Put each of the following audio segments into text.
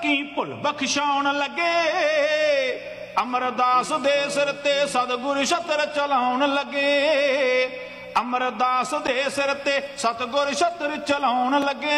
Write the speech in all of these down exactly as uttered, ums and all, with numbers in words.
ਕੀ ਭੁੱਲ ਬਖਸ਼ਾਉਣ ਲੱਗੇ। ਅਮਰਦਾਸ ਦੇ ਸਿਰ ਤੇ ਸਤਿਗੁਰ ਛਤਰ ਚਲਾਉਣ ਲੱਗੇ। ਅਮਰਦਾਸ ਦੇ ਸਿਰ ਤੇ ਸਤਿਗੁਰ ਛਤਰ ਚਲਾਉਣ ਲੱਗੇ।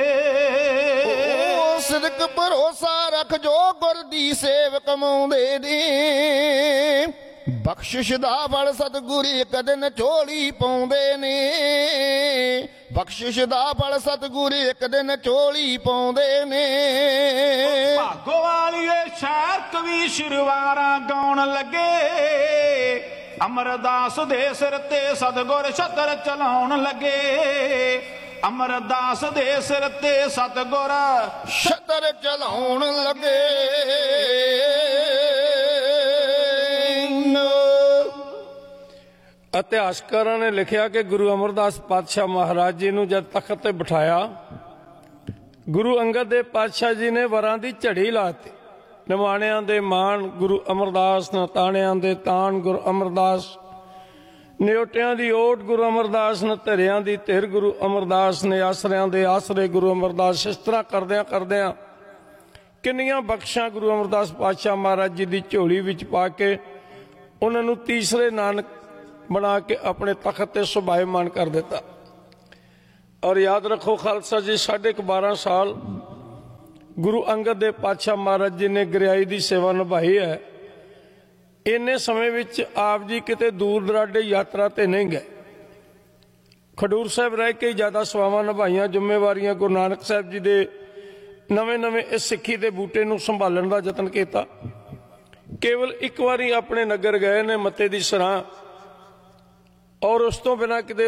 ਸਿਦਕ ਭਰੋਸਾ ਰੱਖ ਜੋ ਗੁਰ ਦੀ ਸੇਵ ਕਮਾਉਂਦੇ ਨੇ। ਬਖਸ਼ਿਸ਼ ਦਾ ਬਲ ਸਤਿਗੁਰ ਇੱਕ ਦਿਨ ਝੋਲੀ ਪਾਉਂਦੇ ਨੇ। ਬਖਸ਼ਿਸ਼ ਦਾ ਬਲ ਸਤਿਗੁਰ ਇੱਕ ਦਿਨ ਝੋਲੀ ਪਾਉਂਦੇ ਨੇ। ਭਾਗੋ ਵਾਲੀਏ ਸ਼ਹਿਰ ਕਵੀ ਸ਼ਿਰਵਾਰਾਂ ਗਾਉਣ ਲੱਗੇ। ਅਮਰਦਾਸ ਦੇ ਸਿਰ ਤੇ ਸਤਿਗੁਰ ਛਤਰ ਚਲਾਉਣ ਲੱਗੇ। ਅਮਰਦਾਸ ਦੇ ਸਿਰ ਤੇ ਸਤਿਗੁਰ ਛਤਰ ਚਲਾਉਣ ਲੱਗੇ। ਇਤਿਹਾਸਕਾਰਾਂ ਨੇ ਲਿਖਿਆ ਕਿ ਗੁਰੂ ਅਮਰਦਾਸ ਪਾਤਸ਼ਾਹ ਮਹਾਰਾਜ ਜੀ ਨੂੰ ਜਦ ਤਖਤ ਤੇ ਬਿਠਾਇਆ, ਗੁਰੂ ਅੰਗਦ ਦੇ ਪਾਤਸ਼ਾਹ ਜੀ ਨੇ ਵਰਾਂ ਦੀ ਝੜੀ ਲਾਤੀ। ਨਿਮਾਣਿਆਂ ਦੇ ਮਾਣ ਗੁਰੂ ਅਮਰਦਾਸ, ਨਤਾਣਿਆਂ ਦੇ ਤਾਣ ਗੁਰੂ ਅਮਰਦਾਸ, ਨਿਓਟਿਆਂ ਦੀ ਓਟ ਗੁਰੂ ਅਮਰਦਾਸ, ਨਧਰਿਆਂ ਦੀ ਧਿਰ ਗੁਰੂ ਅਮਰਦਾਸ ਨੇ, ਆਸਰਿਆਂ ਦੇ ਆਸਰੇ ਗੁਰੂ ਅਮਰਦਾਸ। ਇਸ ਤਰ੍ਹਾਂ ਕਰਦਿਆਂ ਕਰਦਿਆਂ ਕਿੰਨੀਆਂ ਬਖਸ਼ਾਂ ਗੁਰੂ ਅਮਰਦਾਸ ਪਾਤਸ਼ਾਹ ਮਹਾਰਾਜ ਜੀ ਦੀ ਝੋਲੀ ਵਿੱਚ ਪਾ ਕੇ ਉਹਨਾਂ ਨੂੰ ਤੀਸਰੇ ਨਾਨਕ ਬਣਾ ਕੇ ਆਪਣੇ ਤਖਤ ਤੇ ਸੁਭਾਇਮਾਨ ਕਰ ਦਿੱਤਾ। ਔਰ ਯਾਦ ਰੱਖੋ ਖਾਲਸਾ ਜੀ, ਸਾਢੇ ਕੁ ਬਾਰਾਂ ਸਾਲ ਗੁਰੂ ਅੰਗਦ ਦੇ ਪਾਤਸ਼ਾਹ ਮਹਾਰਾਜ ਜੀ ਨੇ ਗਰਿਆਈ ਦੀ ਸੇਵਾ ਨਿਭਾਈ ਹੈ। ਇੰਨੇ ਸਮੇਂ ਵਿੱਚ ਆਪ ਜੀ ਕਿਤੇ ਦੂਰ ਦਰਾਡੇ ਯਾਤਰਾ ਤੇ ਨਹੀਂ ਗਏ। ਖਡੂਰ ਸਾਹਿਬ ਰਹਿ ਕੇ ਜ਼ਿਆਦਾ ਸੇਵਾਵਾਂ ਨਿਭਾਈਆਂ, ਜ਼ਿੰਮੇਵਾਰੀਆਂ ਗੁਰੂ ਨਾਨਕ ਸਾਹਿਬ ਜੀ ਦੇ ਨਵੇਂ ਨਵੇਂ ਇਸ ਸਿੱਖੀ ਦੇ ਬੂਟੇ ਨੂੰ ਸੰਭਾਲਣ ਦਾ ਯਤਨ ਕੀਤਾ। ਕੇਵਲ ਇੱਕ ਵਾਰੀ ਆਪਣੇ ਨਗਰ ਗਏ ਨੇ ਮੱਤੇ ਦੀ ਸਰਾਂ, ਔਰ ਉਸ ਤੋਂ ਬਿਨਾਂ ਕਿਤੇ